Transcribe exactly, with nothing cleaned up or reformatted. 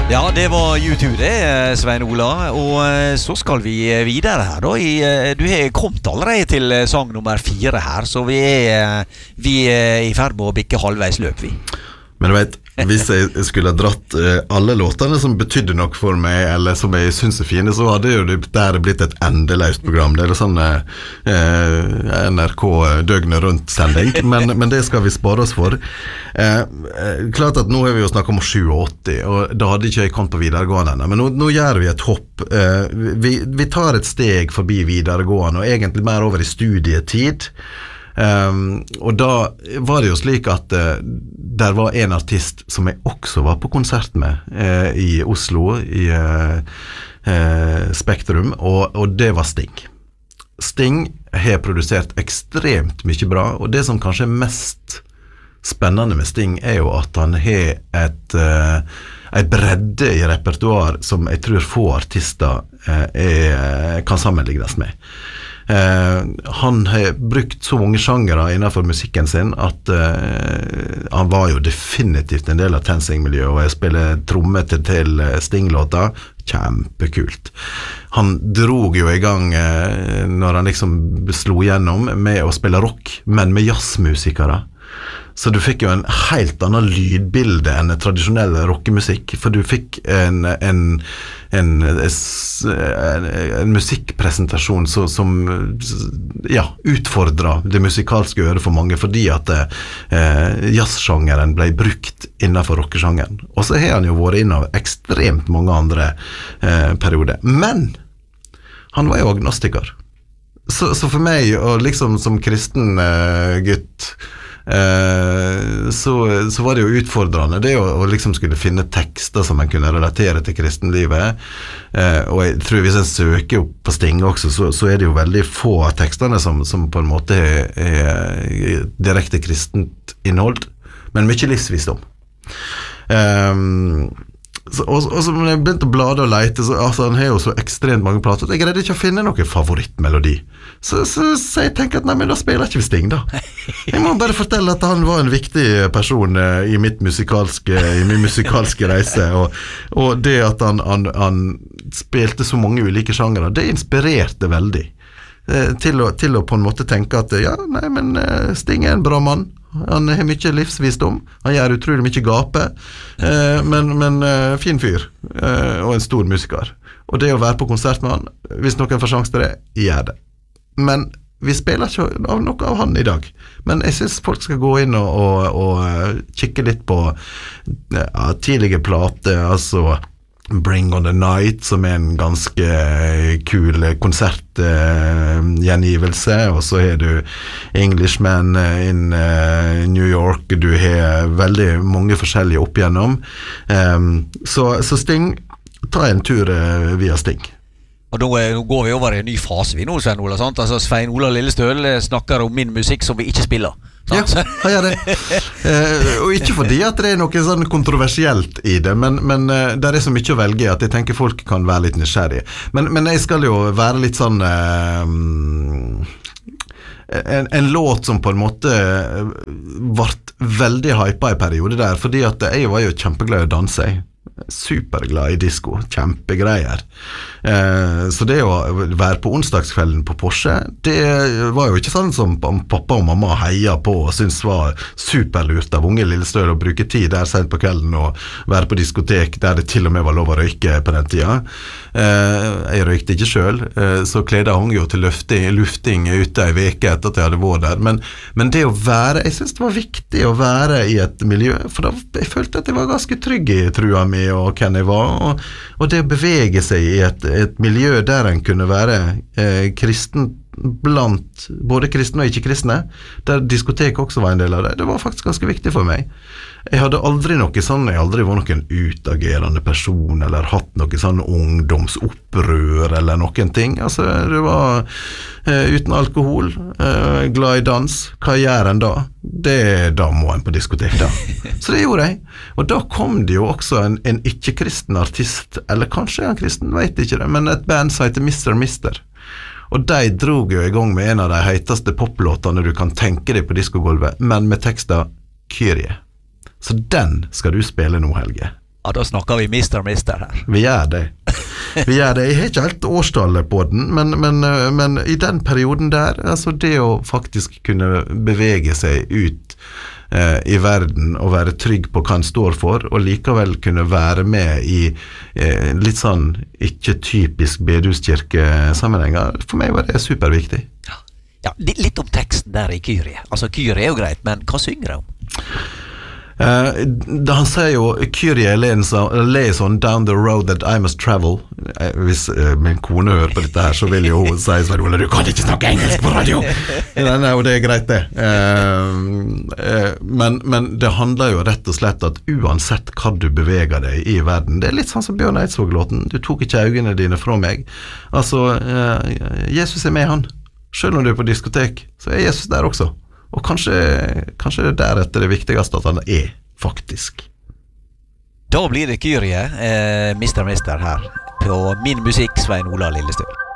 Ja, det var YouTube det, Svein Ola. Og så skal vi videre her da. Du har kommet allerede til sang nummer fire her, så vi er, vi er i ferd med å bikke halvveis løp, vi. Men du vet, hvis jeg skulle ha dratt alle låtene som betydde nok for meg, eller som jeg synes er fine, så hadde jo det der blitt et endeløst program. Det er jo sånn eh, N R K døgnet rundt sending, men, men det skal vi spare oss for. Eh, klart at nå har vi jo snakket om åttisju, og da hadde ikke jeg kommet på videregående, men nå, nå gjør vi et hopp. Eh, vi, vi tar et steg forbi videregående, og egentlig mer over i studietid. Um, og da var det jo slik at uh, der var en artist som jeg også var på konsert med uh, i Oslo i uh, uh, Spektrum, og, og det var Sting. Sting har produsert ekstremt mye bra, og det som kanskje er mest spennende med Sting er jo at han har et uh, en bredde i repertoar som jeg tror få artister uh, er, kan sammenlignes med. Uh, han har brukt så mange sjangere innenfor musikken sin at uh, han var jo definitivt en del av TenSing-miljøet, og jeg spiller tromme til, til Sting-låta. Kjempekult. Han drog jo i gang uh, når han liksom slo gjennom med å spille rock, men med jazzmusikere. Så du fikk jo en helt annen lydbilde enn tradisjonell rockemusikk, for du fikk en, en, en, en, en musikkpresentasjon så, som ja, utfordret det musikalske øret for mange, fordi at eh, jazzsjangeren ble brukt innenfor rockesjangeren. Og så har han jo vært innom ekstremt mange andre eh, perioder. Men han var jo agnostiker. Så, så for meg, og liksom som kristen eh, gutt, Uh, så, så var det jo utfordrende det å, å liksom skulle finne tekster som man kunne relatere til kristenlivet, uh, og jeg tror hvis en søker opp på Sting også, så, så er det jo veldig få av tekstene som, som på en måte er, er direkte kristent innhold, men mye livsvisdom. Um, Så, og, og så når jeg begynte å blade og leite, så, altså, han har jo så ekstremt mange plater, jeg greide ikke å finne noen favorittmelodi. Så, så, så jeg tenker at nei, men da spiller ikke vi Sting da. Jeg må bare fortelle at han var en viktig person uh, i mitt musikalske, i min musikalske reise, og, og det at han, han, han spilte så mange ulike sjangere, det inspirerte veldig. Uh, til, å, til å på en måte tenke at ja, nei, men uh, Sting er en bra mann. Han har mye livsvisdom, han gjør utrolig mye gape, eh, men, men eh, fin fyr, eh, og en stor musiker. Og det å være på konsert med han, hvis noen får sjanse til det, gjør det. Men vi spiller ikke av noe av han i dag. Men jeg synes folk skal gå inn og, og, og kikke litt på ja, tidlige plater, altså Bring on the Night, som er en ganske kul konsertgjengivelse, uh, og så har du Englishman in uh, New York, du har veldig mange forskjellige opp igjennom. Um, så, så Sting, ta en tur uh, via Sting. Og nå, nå går vi over i en ny fase vi nå, Svein Ola, sant? Altså Svein Ola Lillestøl snakker om min musikk som vi ikke spiller. Ja, han gjør det. Eh, og ikke fordi at det er noe sånn kontroversielt i det, men, men eh, det er så mye å velge at jeg tenker folk kan være litt nysgjerrige. Men, men jeg skal jo være litt sånn eh, en, en låt som på en måte vart veldig hypa i periode der, fordi at jeg var jo kjempeglad i å danse. Superglad i disco, kjempegreier. Eh, så det å være på onsdagskvelden på Porsche, det var jo ikke sånn som pappa og mamma heia på og syntes var superlurt av unge Lillestøl å bruke tid der sent på kvelden og være på diskotek der det til og med var lov å røyke på den tida. Eh, jeg røykte ikke selv, eh, så kledde jeg hong jo til lufting, lufting ute i veke etter at jeg hadde vært der, men, men det å være, jeg synes det var viktig å være i et miljø, for da jeg følte at jeg var ganske trygg i trua mi og hvem jeg var, og, og det å bevege seg i et, et miljø der en kunne være eh, kristen blant både kristne og ikke-kristne, der diskotek også var en del av det, det var faktisk ganske viktig for meg. Jeg hadde aldri noe sånn, jeg aldri var noen utagerende person, eller hatt noe sånn ungdomsopprør, eller noen ting. Altså, det var eh, uten alkohol, eh, glad i dans, hva gjør en da? Det, da må en på diskotek da. Så det gjorde jeg. Og da kom det jo også en, en ikke-kristen artist, eller kanskje en kristen, vet ikke det, men et band som heter mister mister. Og de drog jo i gang med en av de heiteste poplåtene du kan tenke deg på diskogolvet, men med tekster Kyrie. Så den skal du spille nå, Helge. Ja, da snakker vi mister mister her. Vi gjør det. Vi gjør det. Jeg har ikke helt årstallet på den, men, men, men i den perioden der, altså det å faktisk kunne bevege seg ut eh, i verden og være trygg på hva han står for, og likevel kunne være med i eh, litt sånn ikke typisk bedehuskirkesammenhenger, for meg var det superviktig. Ja, ja, litt om teksten der i Kyrie. Altså, Kyrie er jo greit, men hva synger det om? Uh, da han sier jo Kyrie eleison down the road that I must travel. uh, Hvis uh, min kone hører på dette her, så vil jo hun si Svein Ola, du kan ikke snakke engelsk på radio. Nei, nei, og det er greit det. uh, uh, men, men det handler jo rett og slett at uansett hva du beveger deg i verden, det er litt sånn som Bjørn Eidsvåg-låten, du tok ikke øynene dine fra meg. Altså, uh, Jesus er med han. Selv om du er på diskotek, så er Jesus der også. Og kanskje, kanskje det deretter det viktigste at han er, faktisk. Da blir det Kyrie, eh, mister mister her, på Min Musikk, Svein Ola Lillestøl.